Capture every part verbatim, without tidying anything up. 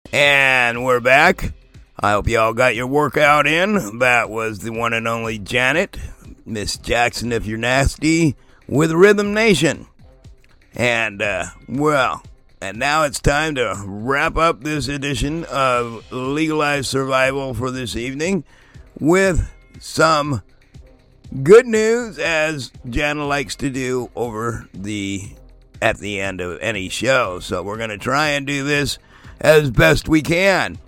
And we're back. I hope y'all got your workout in. That was the one and only Janet, Miss Jackson if you're nasty, with Rhythm Nation. And, uh, well, and now it's time to wrap up this edition of Legalized Survival for this evening with some good news, as Jana likes to do over the at the end of any show. So we're going to try and do this as best we can.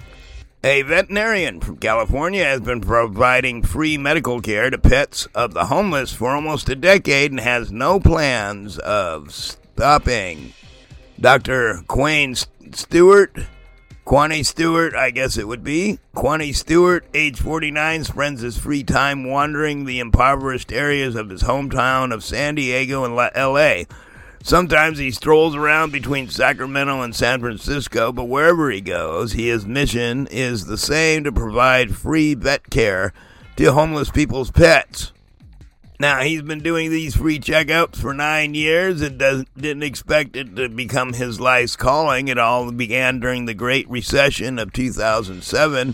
A veterinarian from California has been providing free medical care to pets of the homeless for almost a decade and has no plans of stopping. Doctor Quayne Stewart, Quani Stewart, I guess it would be. Quani Stewart, age forty-nine, spends his free time wandering the impoverished areas of his hometown of San Diego and L A. Sometimes he strolls around between Sacramento and San Francisco, but wherever he goes, his mission is the same: to provide free vet care to homeless people's pets. Now, he's been doing these free checkups for nine years and doesn't, didn't expect it to become his life's calling. It all began during the Great Recession of two thousand seven,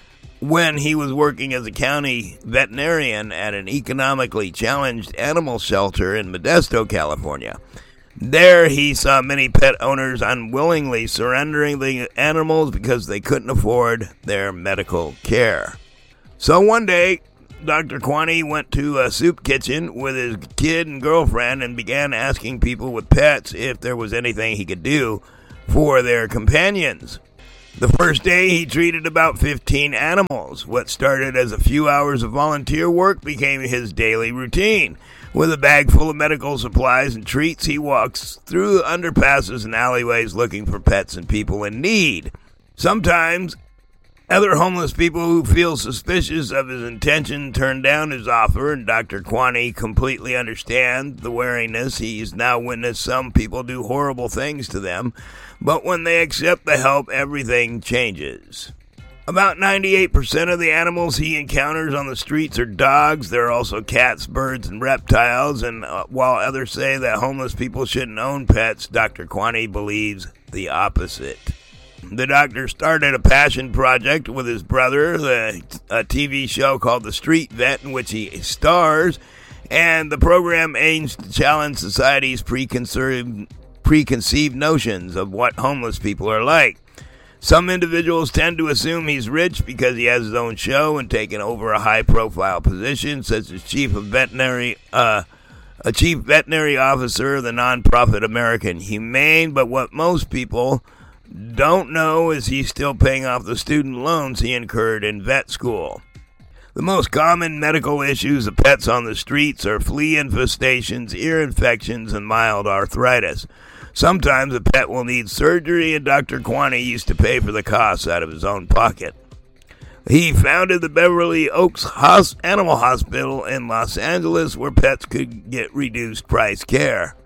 when he was working as a county veterinarian at an economically challenged animal shelter in Modesto, California. There, he saw many pet owners unwillingly surrendering the animals because they couldn't afford their medical care. So one day, Doctor Quani went to a soup kitchen with his kid and girlfriend and began asking people with pets if there was anything he could do for their companions. The first day, he treated about fifteen animals. What started as a few hours of volunteer work became his daily routine. With a bag full of medical supplies and treats, he walks through underpasses and alleyways looking for pets and people in need. Sometimes, other homeless people who feel suspicious of his intention turn down his offer, and Doctor Quani completely understands the wariness. He's now witnessed some people do horrible things to them, but when they accept the help, everything changes. About ninety-eight percent of the animals he encounters on the streets are dogs. There are also cats, birds, and reptiles, and uh, while others say that homeless people shouldn't own pets, Doctor Quani believes the opposite. The doctor started a passion project with his brother, the, a T V show called The Street Vet, in which he stars, and the program aims to challenge society's preconceived, preconceived notions of what homeless people are like. Some individuals tend to assume he's rich because he has his own show and taken over a high-profile position, such as chief of veterinary, uh, a chief veterinary officer of the nonprofit American Humane. But what most people don't know is he's still paying off the student loans he incurred in vet school. The most common medical issues of pets on the streets are flea infestations, ear infections, and mild arthritis. Sometimes a pet will need surgery, and Doctor Quani used to pay for the costs out of his own pocket. He founded the Beverly Oaks Hos- Animal Hospital in Los Angeles, where pets could get reduced price care.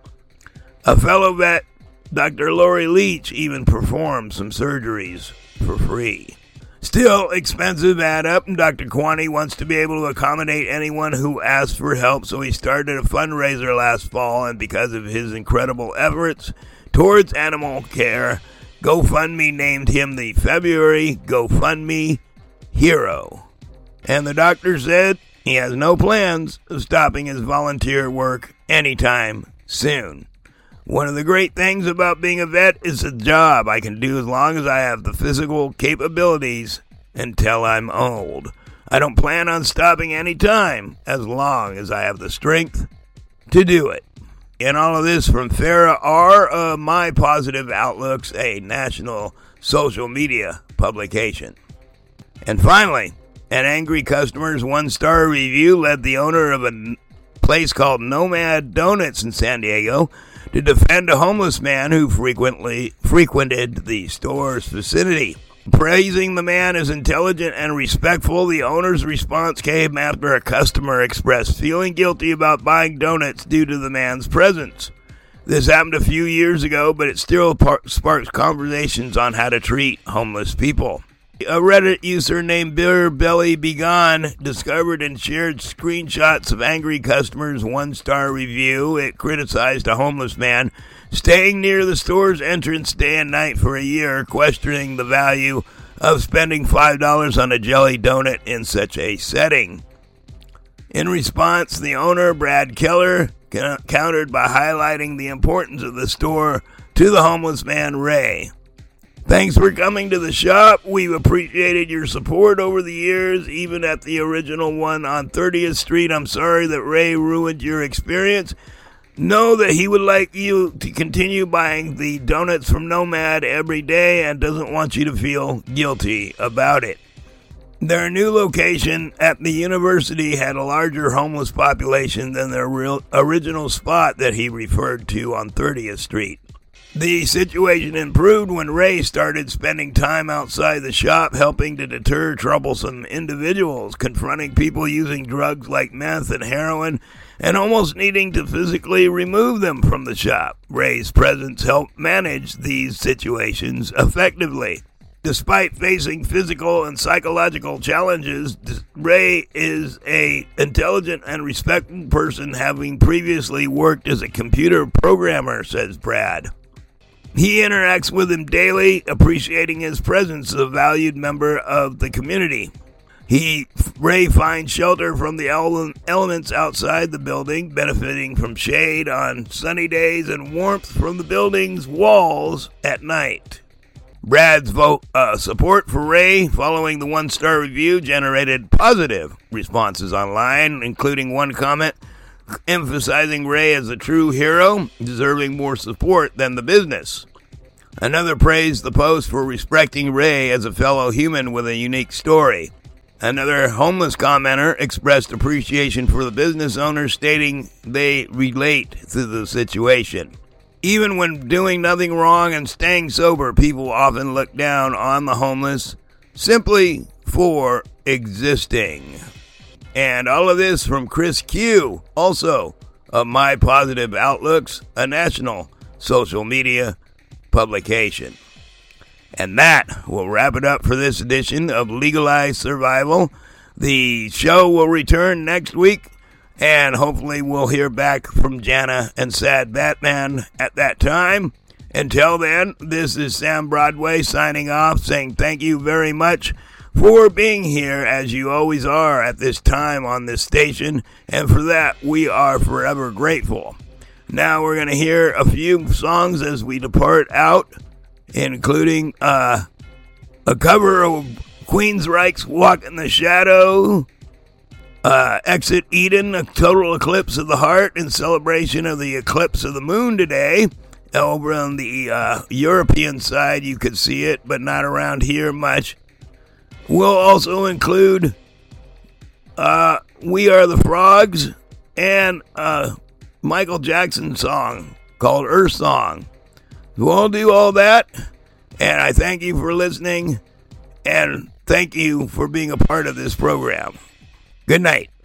A fellow vet, Doctor Lori Leach, even performed some surgeries for free. Still, expenses add up, and Doctor Quani wants to be able to accommodate anyone who asks for help, so he started a fundraiser last fall, and because of his incredible efforts towards animal care, GoFundMe named him the February GoFundMe Hero. And the doctor said he has no plans of stopping his volunteer work anytime soon. One of the great things about being a vet is a job I can do as long as I have the physical capabilities until I'm old. I don't plan on stopping any time as long as I have the strength to do it. And all of this from Farah R. of My Positive Outlooks, a national social media publication. And finally, an angry customer's one-star review led the owner of a place called Nomad Donuts in San Diego to defend a homeless man who frequently frequented the store's vicinity. Praising the man as intelligent and respectful, the owner's response came after a customer expressed feeling guilty about buying donuts due to the man's presence. This happened a few years ago, but it still par- sparks conversations on how to treat homeless people. A Reddit user named Beer Belly Begone discovered and shared screenshots of angry customers' one-star review. It criticized a homeless man staying near the store's entrance day and night for a year, questioning the value of spending five dollars on a jelly donut in such a setting. In response, the owner, Brad Keller, countered by highlighting the importance of the store to the homeless man, Ray. Thanks for coming to the shop. We've appreciated your support over the years, even at the original one on thirtieth Street. I'm sorry that Ray ruined your experience. Know that he would like you to continue buying the donuts from Nomad every day and doesn't want you to feel guilty about it. Their new location at the university had a larger homeless population than their real original spot that he referred to on thirtieth Street. The situation improved when Ray started spending time outside the shop helping to deter troublesome individuals, confronting people using drugs like meth and heroin, and almost needing to physically remove them from the shop. Ray's presence helped manage these situations effectively. Despite facing physical and psychological challenges, Ray is an intelligent and respectful person, having previously worked as a computer programmer, says Brad. He interacts with him daily, appreciating his presence as a valued member of the community. He, Ray finds shelter from the elements outside the building, benefiting from shade on sunny days and warmth from the building's walls at night. Brad's vote uh, support for Ray following the one-star review generated positive responses online, including one comment emphasizing Ray as a true hero, deserving more support than the business. Another praised the post for respecting Ray as a fellow human with a unique story. Another homeless commenter expressed appreciation for the business owner, stating they relate to the situation. Even when doing nothing wrong and staying sober, people often look down on the homeless simply for existing. And all of this from Chris Q, also of My Positive Outlooks, a national social media publication. And that will wrap it up for this edition of Legalized Survival. The show will return next week, and hopefully we'll hear back from Jana and Sad Batman at that time. Until then, this is Sam Broadway signing off, saying thank you very much for being here, as you always are at this time on this station, and for that we are forever grateful. Now we're going to hear a few songs as we depart out, including uh, a cover of Queensryche's Walk in the Shadow, uh, Exit Eden, a total eclipse of the heart in celebration of the eclipse of the moon today. Over on the uh, European side you could see it, but not around here much. We'll also include uh, We Are the Frogs and a Michael Jackson song called Earth Song. We'll do all that, and I thank you for listening, and thank you for being a part of this program. Good night.